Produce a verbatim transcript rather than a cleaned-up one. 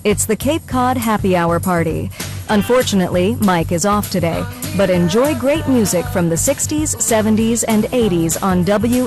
It's the Cape Cod Happy Hour Party. Unfortunately, Mike is off today, but enjoy great music from the sixties, seventies, and eighties on W